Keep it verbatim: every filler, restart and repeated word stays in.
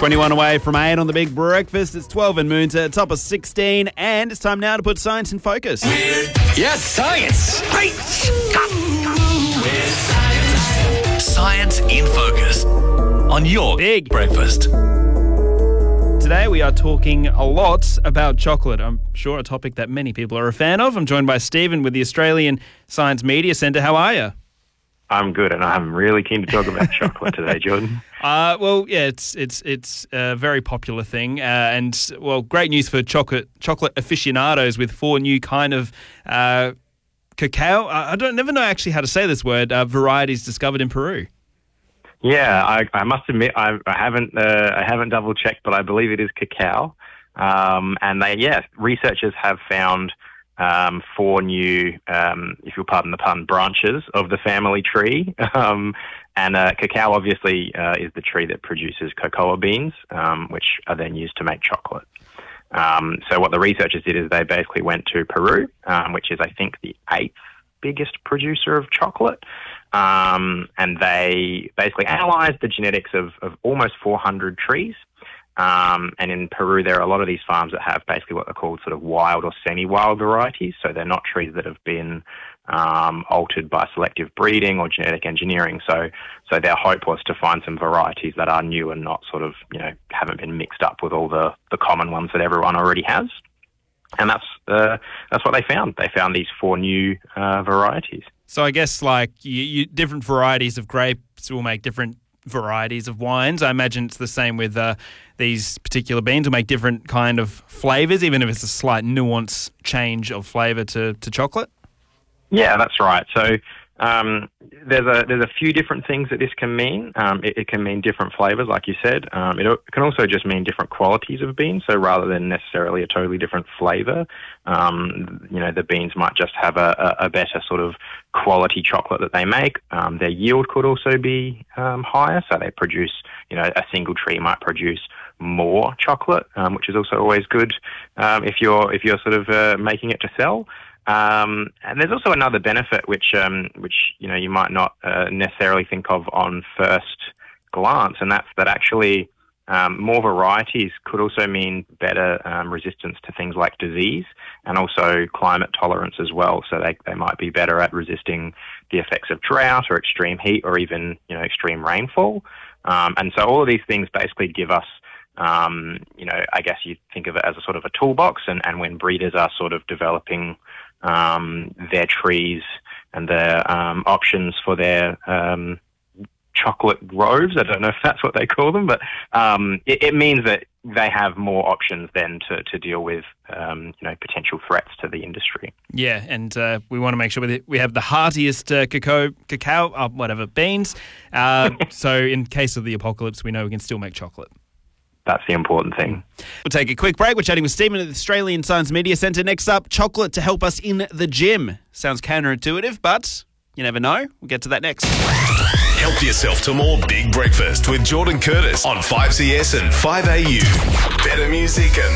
twenty-one away from eight on the Big Breakfast. It's twelve in Moonta, top of sixteen, and it's time now to put science in focus. Yes, science! Right. Science in focus on your Big breakfast. Today we are talking a lot about chocolate. I'm sure a topic that many people are a fan of. I'm joined by Stephen with the Australian Science Media Centre. How are you? I'm good, and I'm really keen to talk about chocolate today, Jordan. Uh, well, yeah, it's it's it's a very popular thing, uh, and well, great news for chocolate chocolate aficionados with four new kind of uh, cacao. I don't never know actually how to say this word. Uh, varieties discovered in Peru. Yeah, I, I must admit I, I haven't uh, I haven't double checked, but I believe it is cacao. Um, and they, yeah, researchers have found um, four new, um, if you'll pardon the pun, branches of the family tree. Um, and uh, cacao obviously uh, is the tree that produces cocoa beans, um, which are then used to make chocolate. Um, so what the researchers did is they basically went to Peru, um, which is I think the eighth biggest producer of chocolate. Um, and they basically analysed the genetics of, of almost four hundred trees. Um, and in Peru, there are a lot of these farms that have basically what are called sort of wild or semi-wild varieties. So they're not trees that have been um, altered by selective breeding or genetic engineering. So, so their hope was to find some varieties that are new and not sort of, you know, haven't been mixed up with all the, the common ones that everyone already has. And that's uh, that's what they found. They found these four new uh, varieties. So I guess like you, you, different varieties of grapes will make different varieties of wines. I imagine it's the same with uh, these particular beans will make different kind of flavours, even if it's a slight nuance change of flavour to, to chocolate. Yeah, that's right. So um, there's a there's a few different things that this can mean. Um, it, it can mean different flavours, like you said. Um, it, it can also just mean different qualities of beans. So rather than necessarily a totally different flavour, um, you know, the beans might just have a, a, a better sort of quality chocolate that they make. Um, their yield could also be um, higher. So they produce, you know, a single tree might produce more chocolate, um, which is also always good um, if you're if you're sort of uh, making it to sell. Um, and there's also another benefit which, um, which you know, you might not uh, necessarily think of on first glance, and that's that actually um, more varieties could also mean better um, resistance to things like disease and also climate tolerance as well. So they, they might be better at resisting the effects of drought or extreme heat or even, you know, extreme rainfall. Um, and so all of these things basically give us Um, you know, I guess you think of it as a sort of a toolbox, and, and when breeders are sort of developing um, their trees and their um, options for their um, chocolate groves, I don't know if that's what they call them, but um, it, it means that they have more options then to, to deal with, um, you know, potential threats to the industry. Yeah, and uh, we want to make sure we have the heartiest uh, cacao, cacao, uh, whatever, beans. Uh, so in case of the apocalypse, we know we can still make chocolate. That's the important thing. We'll take a quick break. We're chatting with Stephen at the Australian Science Media Centre. Next up, chocolate to help us in the gym. Sounds counterintuitive, but you never know. We'll get to that next. Help yourself to more Big Breakfast with Jordan Curtis on five C S and five A U. Better music and